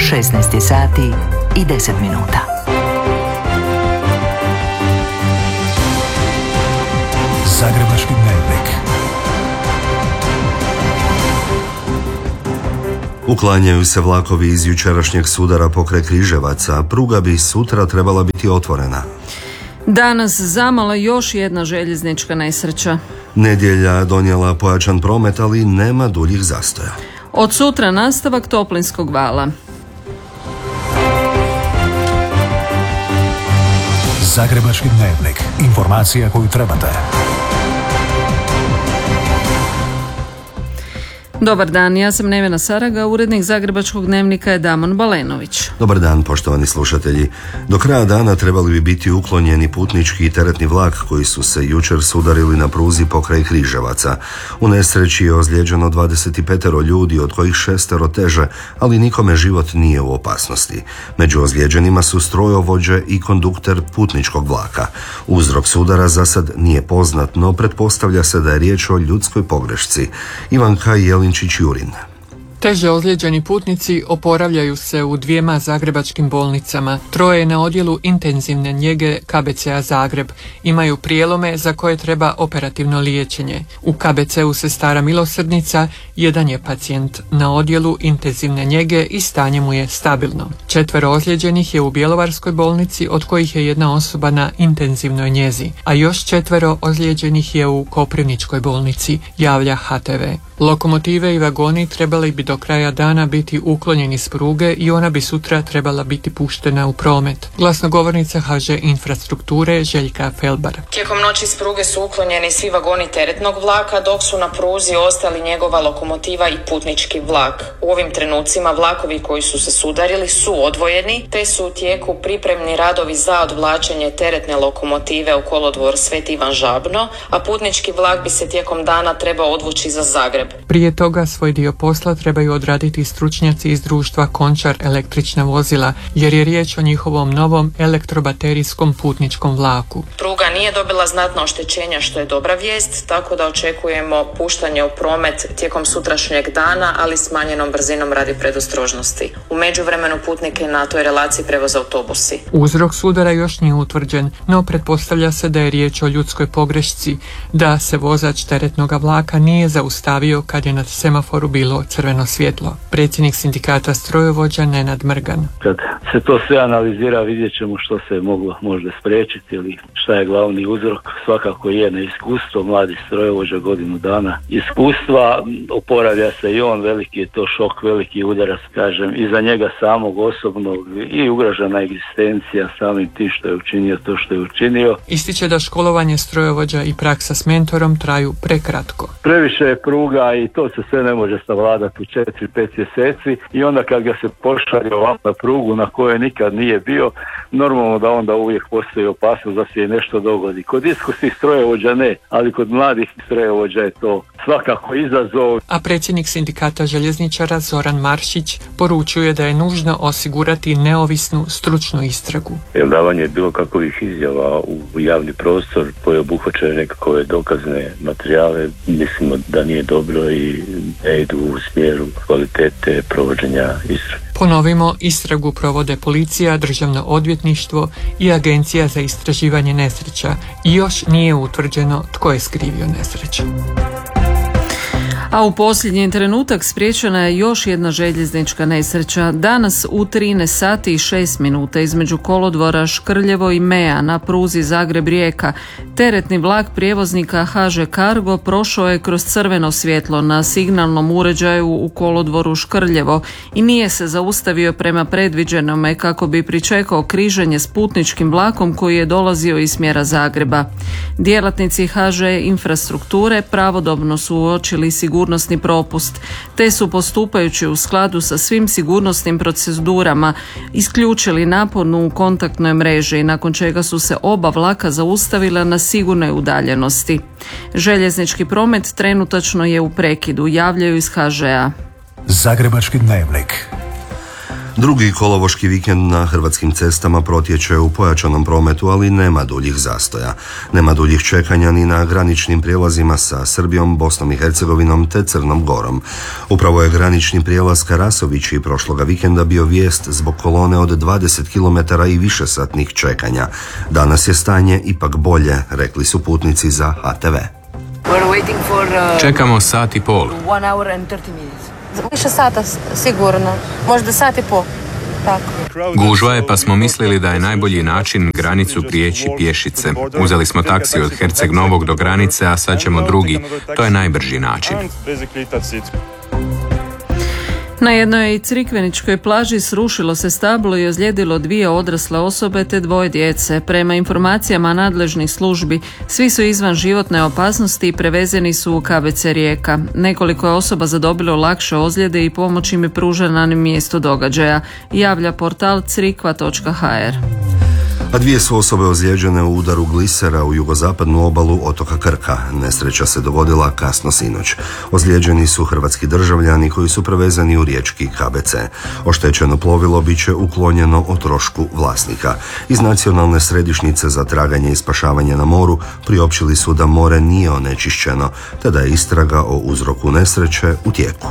16 sati i 10 minuta. Zagrebački dnevnik. Uklanjaju se vlakovi iz jučerašnjeg sudara pokraj Križevaca. Pruga bi sutra trebala biti otvorena. Danas zamala još jedna željeznička nesreća. Nedjelja donijela pojačan promet, ali nema duljih zastoja. Od sutra nastavak toplinskog vala. Zagrebački dnevnik. Informacija koju trebate. Dobar dan, ja sam Nevena Saraga, urednik Zagrebačkog dnevnika je Damon Balenović. Dobar dan, poštovani slušatelji. Do kraja dana trebali bi biti uklonjeni putnički i teretni vlak koji su se jučer sudarili na pruzi pokraj Križevaca. U nesreći je ozlijeđeno 25 ljudi, od kojih 6 teže, ali nikome život nije u opasnosti. Među ozlijeđenima su strojovođe i kondukter putničkog vlaka. Uzrok sudara za sad nije poznat, no pretpostavlja se da je riječ o ljudskoj pogrešci. Ivanka Jelinčić-Jurin. Teže ozlijeđeni putnici oporavljaju se u 2 zagrebačkim bolnicama. 3 je na odjelu intenzivne njege KBC-a Zagreb. Imaju prijelome za koje treba operativno liječenje. U KBC-u Sestara Milosrdnica 1 je pacijent na odjelu intenzivne njege i stanje mu je stabilno. 4 ozlijeđenih je u Bjelovarskoj bolnici, od kojih je 1 osoba na intenzivnoj njezi, a još 4 ozlijeđenih je u Koprivničkoj bolnici, javlja HTV. Lokomotive i vagoni trebali bi do kraja dana biti uklonjeni s pruge i ona bi sutra trebala biti puštena u promet. Glasnogovornica HŽ Infrastrukture Željka Felbar. Tijekom noći s pruge su uklonjeni svi vagoni teretnog vlaka, dok su na pruzi ostali njegova lokomotiva i putnički vlak. U ovim trenucima vlakovi koji su se sudarili su odvojeni, te su u tijeku pripremni radovi za odvlačenje teretne lokomotive u kolodvor Sveti Ivan Žabno, a putnički vlak bi se tijekom dana trebao odvući za Zagreb. Prije toga svoj dio posla trebaju odraditi stručnjaci iz društva Končar električna vozila, jer je riječ o njihovom novom elektrobaterijskom putničkom vlaku. Pruga nije dobila znatna oštećenja, što je dobra vijest, tako da očekujemo puštanje u promet tijekom sutrašnjeg dana, ali smanjenom brzinom radi predostrožnosti. U međuvremenu putnike na toj relaciji prevoze autobusi. Uzrok sudara još nije utvrđen, no pretpostavlja se da je riječ o ljudskoj pogrešci, da se vozač teretnog vlaka nije zaustavio kad je na semaforu bilo crveno svjetlo. Predsjednik sindikata strojovođa Nenad Mrgan. Kad se to sve analizira, vidjet ćemo što se je moglo možda spriječiti ili šta je glavni uzrok. Svakako je neiskustvo, mladi strojovođa, godinu dana iskustva, oporavlja se i on, veliki je to šok, veliki udarac, kažem, i za njega samog osobnog i ugrožena egzistencija samim tim što je učinio to što je učinio. Ističe da školovanje strojovođa i praksa s mentorom traju prekratko. Previše je pruga i to se sve ne može savladati u 4-5 mjeseci i onda kad ga se pošalje ovako na prugu na kojoj nikad nije bio, normalno da onda uvijek postoji opasnost da se je nešto dogodi. Kod iskusnih strojovođa ne, ali kod mladih strojovođa je to svakako izazov. A predsjednik sindikata željezničara Zoran Maršić poručuje da je nužno osigurati neovisnu stručnu istragu. Davanje bilo kakvih izjava u javni prostor koje obuhvaćaju nekakve dokazne materijale, mislimo da nije dobro i ne idu u smjeru kvalitete provođenja istrage. Ponovimo, istragu provode policija, državno odvjetništvo i agencija za istraživanje nesreća i još nije utvrđeno tko je skrivio nesreću. A u posljednji trenutak spriječena je još jedna željeznička nesreća. Danas u 13 sati i 6 minuta između kolodvora Škrljevo i Meja na pruzi Zagreb-Rijeka teretni vlak prijevoznika HŽ Cargo prošao je kroz crveno svjetlo na signalnom uređaju u kolodvoru Škrljevo i nije se zaustavio prema predviđenome kako bi pričekao križanje s putničkim vlakom koji je dolazio iz smjera Zagreba. Djelatnici HŽ Infrastrukture pravodobno su uočili sigurnosni propust, te su postupajući u skladu sa svim sigurnosnim procedurama isključili naponu u kontaktnoj mreži, nakon čega su se oba vlaka zaustavila na sigurnoj udaljenosti. Željeznički promet trenutačno je u prekidu, javljaju iz HŽ-a. Zagrebački dnevnik. Drugi kolovoški vikend na hrvatskim cestama protječe u pojačanom prometu, ali nema duljih zastoja. Nema duljih čekanja ni na graničnim prijelazima sa Srbijom, Bosnom i Hercegovinom te Crnom Gorom. Upravo je granični prijelaz Karasovići prošloga vikenda bio vijest zbog kolone od 20 km i višesatnih čekanja. Danas je stanje ipak bolje, rekli su putnici za HTV. Čekamo sat i pol. Više sata sigurno, možda sat i pol. Tako. Gužva je, pa smo mislili da je najbolji način granicu prijeći pješice. Uzeli smo taksi od Herceg Novog do granice, a sad ćemo drugi. To je najbrži način. Na jednoj crikveničkoj plaži srušilo se stablo i ozlijedilo 2 odrasle osobe te 2 djece. Prema informacijama nadležnih službi, svi su izvan životne opasnosti i prevezeni su u KBC Rijeka. Nekoliko je osoba zadobilo lakše ozljede i pomoć im je pružena na mjestu događaja, javlja portal crikva.hr. A 2 su osobe ozlijeđene u udaru glisera u jugozapadnu obalu otoka Krka. Nesreća se dogodila kasno sinoć. Ozlijeđeni su hrvatski državljani koji su prevezani u riječki KBC. Oštećeno plovilo bit će uklonjeno o trošku vlasnika. Iz Nacionalne središnjice za traganje i spašavanje na moru priopćili su da more nije onečišćeno, te da je istraga o uzroku nesreće u tijeku.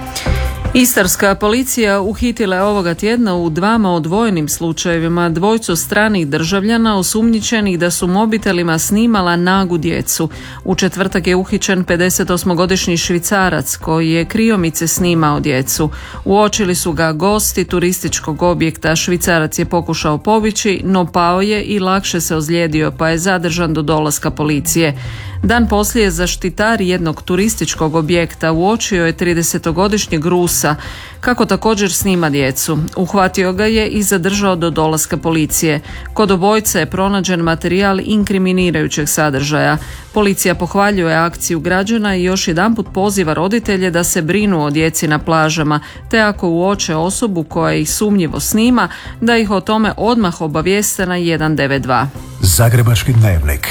Istarska policija uhitila je ovoga tjedna u 2 odvojenim slučajevima 2 stranih državljana osumnjičenih da su mobitelima snimala nagu djecu. U četvrtak je uhićen 58-godišnji Švicarac koji je kriomice snimao djecu. Uočili su ga gosti turističkog objekta. Švicarac je pokušao pobjeći, no pao je i lakše se ozlijedio, pa je zadržan do dolaska policije. Dan poslije zaštitar jednog turističkog objekta uočio je 30-godišnjeg Rusa kako također snima djecu. Uhvatio ga je i zadržao do dolaska policije. Kod obojca je pronađen materijal inkriminirajućeg sadržaja. Policija pohvaljuje akciju građana i još jedanput poziva roditelje da se brinu o djeci na plažama, te ako uoče osobu koja ih sumnjivo snima, da ih o tome odmah obavijeste na 192. Zagrebački dnevnik.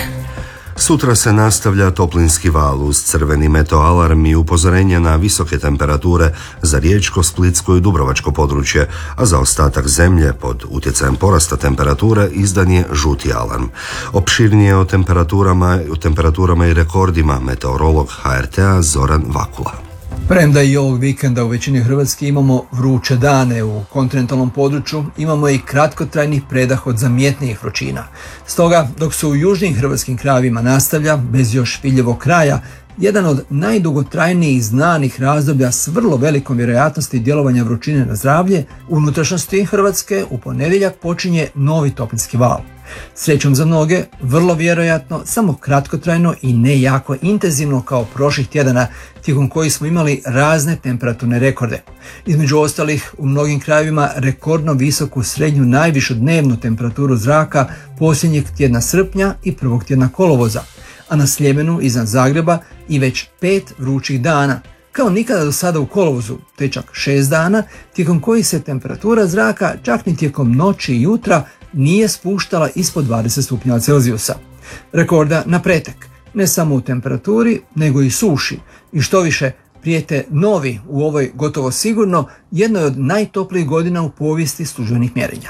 Sutra se nastavlja toplinski val uz crveni meteoalarm i upozorenje na visoke temperature za riječko, splitsko i dubrovačko područje, a za ostatak zemlje pod utjecajem porasta temperature izdan je žuti alarm. Opširnije o temperaturama i rekordima meteorolog HRT-a Zoran Vakula. Premda i ovog vikenda u većini Hrvatske imamo vruće dane, u kontinentalnom području imamo i kratkotrajnih predah od zamjetnijih vrućina. Stoga, dok se u južnim hrvatskim krajevima nastavlja, bez još vidljivog kraja, jedan od najdugotrajnijih znanih razdoblja s vrlo velikom vjerojatnosti djelovanja vrućine na zdravlje, u unutrašnjosti Hrvatske u ponedjeljak počinje novi toplinski val. Srećom za mnoge, vrlo vjerojatno, samo kratkotrajno i ne jako intenzivno kao prošlih tjedana, tijekom kojih smo imali razne temperaturne rekorde. Između ostalih, u mnogim krajevima rekordno visoku srednju najvišu dnevnu temperaturu zraka posljednjeg tjedna srpnja i prvog tjedna kolovoza, a na Sljemenu iznad Zagreba i već 5 vrućih dana, kao nikada do sada u kolovozu, te čak 6 dana, tijekom kojih se temperatura zraka čak ni tijekom noći i jutra nije spuštala ispod 20 stupnjeva Celzijusa. Rekorda na pretek, ne samo u temperaturi, nego i suši, i što više, prijete novi u ovoj gotovo sigurno jednoj od najtoplijih godina u povijesti službenih mjerenja.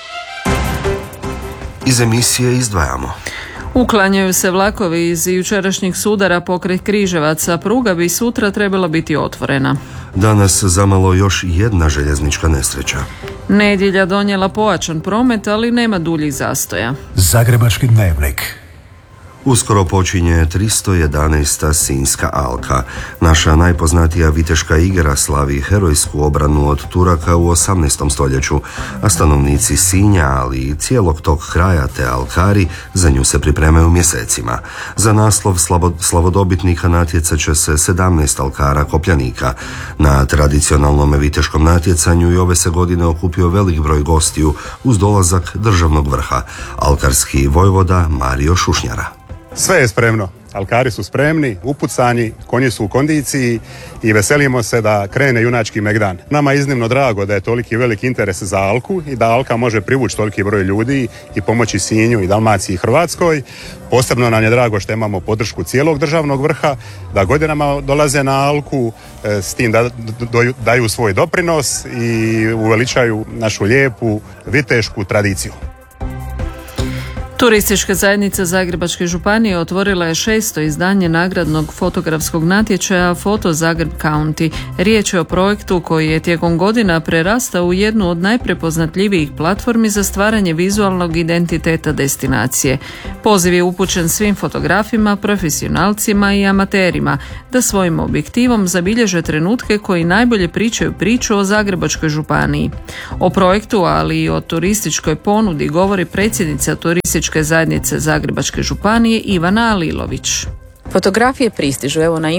Iz emisije izdvajamo. Uklanjaju se vlakovi iz jučerašnjih sudara pokraj Križevaca. Pruga bi sutra trebala biti otvorena. Danas zamalo još jedna željeznička nesreća. Nedjelja donijela pojačan promet, ali nema duljih zastoja. Zagrebački dnevnik. Uskoro počinje 311. Sinjska alka. Naša najpoznatija viteška igra slavi herojsku obranu od Turaka u 18. stoljeću, a stanovnici Sinja, ali i cijelog tog kraja te alkari za nju se pripremaju mjesecima. Za naslov slavodobitnika natjecat će se 17 alkara kopljanika. Na tradicionalnom viteškom natjecanju i ove se godine okupio velik broj gostiju uz dolazak državnog vrha, alkarski vojvoda Mario Šušnjara. Sve je spremno. alkari su spremni, upucani, konji su u kondiciji i veselimo se da krene junački megdan. Nama je iznimno drago da je toliki veliki interes za alku i da alka može privući toliki broj ljudi i pomoći Sinju i Dalmaciji i Hrvatskoj. Posebno nam je drago što imamo podršku cijelog državnog vrha, da godinama dolaze na alku, s tim da daju svoj doprinos i uveličaju našu lijepu vitešku tradiciju. Turistička zajednica Zagrebačke županije otvorila je 6. izdanje nagradnog fotografskog natječaja Foto Zagreb County. Riječ je o projektu koji je tijekom godina prerastao u jednu od najprepoznatljivijih platformi za stvaranje vizualnog identiteta destinacije. Poziv je upućen svim fotografima, profesionalcima i amaterima da svojim objektivom zabilježe trenutke koji najbolje pričaju priču o Zagrebačkoj županiji. O projektu, ali i o turističkoj ponudi govori predsjednica Turističke zajednice Zagrebačke županije Ivana Alilović. Fotografije pristižu, evo na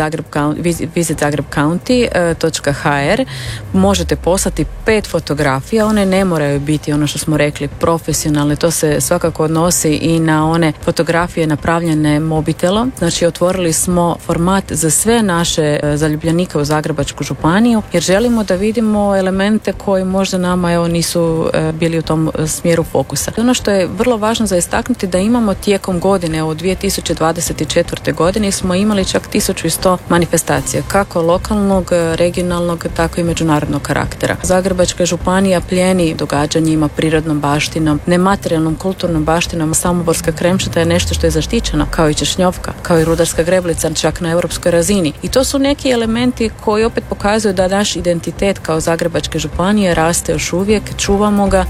info@visitZagrebCounty.hr možete poslati 5 fotografija, one ne moraju biti ono što smo rekli profesionalne, to se svakako odnosi i na one fotografije napravljene mobitelom, znači otvorili smo format za sve naše zaljubljenike u Zagrebačku županiju jer želimo da vidimo elemente koji možda nama nisu bili u tom smjeru fokusa. Ono što je vrlo važno za istaknuti da imamo tijekom godine od 2024. godine smo imali čak 1100 manifestacija, kako lokalnog, regionalnog, tako i međunarodnog karaktera. Zagrebačka županija plijeni događanjima, prirodnom baštinom, nematerijalnom kulturnom baštinom. Samoborska kremšeta je nešto što je zaštićeno, kao i češnjovka, kao i rudarska greblica, čak na europskoj razini. I to su neki elementi koji opet pokazuju da naš identitet kao Zagrebačke županije raste još uvijek, čuvamo ga.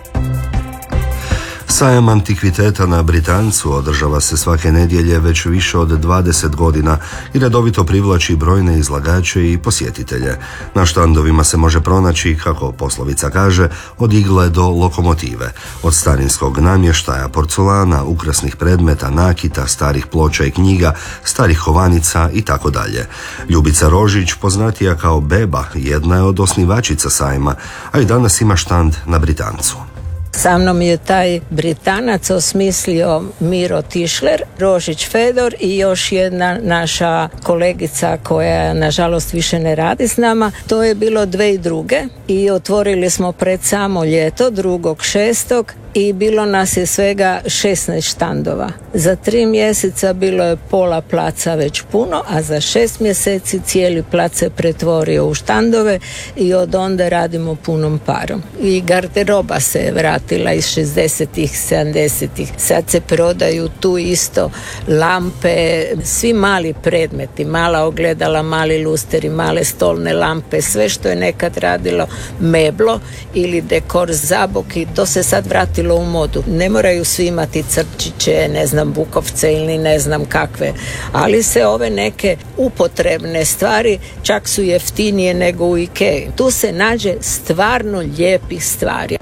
Sajam antikviteta na Britancu održava se svake nedjelje već više od 20 godina i redovito privlači brojne izlagače i posjetitelje. Na štandovima se može pronaći, kako poslovica kaže, od igle do lokomotive, od starinskog namještaja, porculana, ukrasnih predmeta, nakita, starih ploča i knjiga, starih kovanica i tako dalje. Ljubica Rožić, poznatija kao Beba, jedna je od osnivačica sajma, a i danas ima štand na Britancu. Sa mnom je taj Britanac osmislio Miro Tišler, Rožić Fedor i još jedna naša kolegica koja nažalost više ne radi s nama. To je bilo 2002. i otvorili smo pred samo ljeto 2.6. i bilo nas je svega 16 štandova. Za 3 mjeseca bilo je pola placa već puno, a za 6 mjeseci cijeli plac se pretvorio u štandove i od onda radimo punom parom. I garderoba se je vratila iz 60-ih, 70-ih. Sad se prodaju tu isto lampe, svi mali predmeti, mala ogledala, mali lusteri, male stolne lampe, sve što je nekad radilo meblo ili dekor zaboki, to se sad vratilo u modu. Ne moraju svi imati crčiće, ne znam, bukovce ili ne znam kakve, ali se ove neke upotrebne stvari čak su jeftinije nego u Ikei. Tu se nađe stvarno lijepih stvari.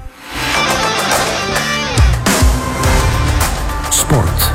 Sport.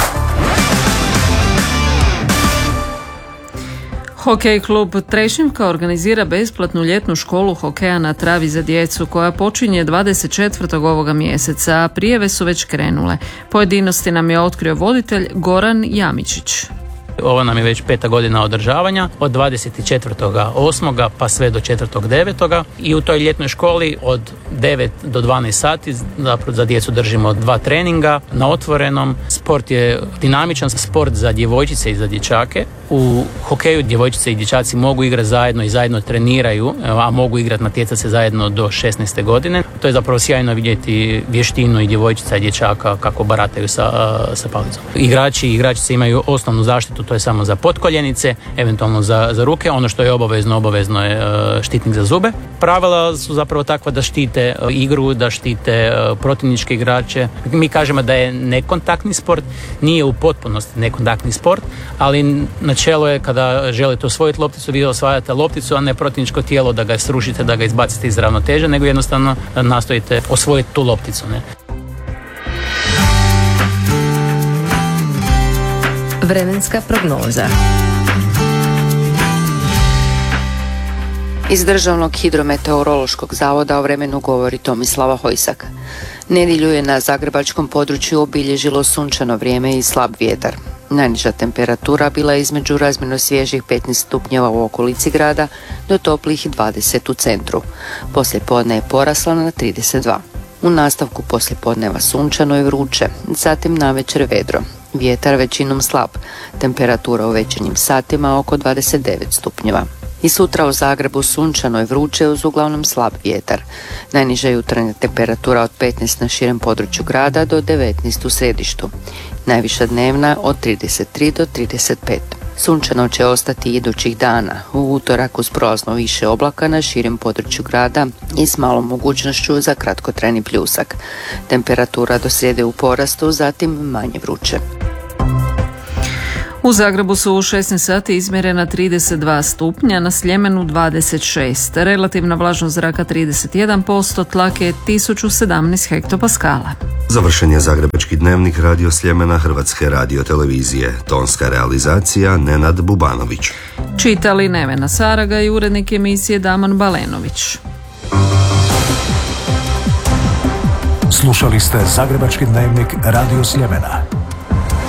Hokej klub Trešnjevka organizira besplatnu ljetnu školu hokeja na travi za djecu koja počinje 24. ovoga mjeseca, a prijave su već krenule. Pojedinosti nam je otkrio voditelj Goran Jamičić. Ovo nam je već 5. godina održavanja, od 24.8. pa sve do 4.9. I u toj ljetnoj školi od 9 do 12 sati zapravo za djecu držimo 2 treninga na otvorenom. Sport je dinamičan sport za djevojčice i za dječake. U hokeju djevojčice i dječaci mogu igrati zajedno i zajedno treniraju, a mogu igrati, natjecati se zajedno do 16. godine. To je zapravo sjajno vidjeti vještinu i djevojčica i dječaka kako barataju sa palicom. Igrači i igračice imaju osnovnu zaštitu, to je samo za potkoljenice, eventualno za ruke. Ono što je obavezno je štitnik za zube. Pravila su zapravo takva da štite igru, da štite protivničke igrače. Mi kažemo da je nekontaktni sport, nije u potpunosti nekontaktni sport, ali načelo je kada želite osvojiti lopticu, vi osvajate lopticu, a ne protivničko tijelo da ga srušite, da ga izbacite iz ravnoteže, nego jednostavno nastojite osvojiti tu lopticu. Ne? Vremenska prognoza. Iz Državnog hidrometeorološkog zavoda o vremenu govori Tomislava Hojsak. Nedjelju je na zagrebačkom području obilježilo sunčano vrijeme i slab vjetar. Najniža temperatura bila je između razmjerno svježih 15 stupnjeva u okolici grada do toplih 20 u centru. Poslijepodne je porasla na 32. U nastavku poslijepodneva sunčano i vruće, zatim navečer vedro. Vjetar većinom slab, temperatura u večernjim satima oko 29 stupnjeva. I sutra u Zagrebu sunčano i vruće uz uglavnom slab vjetar. Najniža jutarnja temperatura od 15 na širem području grada do 19 u središtu. Najviša dnevna od 33 do 35. Sunčano će ostati idućih dana. U utorak uz prolazno više oblaka na širem području grada i s malom mogućnošću za kratkotrajni pljusak. Temperatura do srijede u porastu, zatim manje vruće. U Zagrebu su u 16 sati izmjerena 32 stupnja, na Sljemenu 26, relativna vlažnost zraka 31%, tlake 1017 hektopaskala. Završen je Zagrebački dnevnik Radio Sljemena Hrvatske radiotelevizije. Tonska realizacija Nenad Bubanović. Čitali Nevena Saraga i urednik emisije Damon Balenović. Slušali ste Zagrebački dnevnik Radio Sljemena.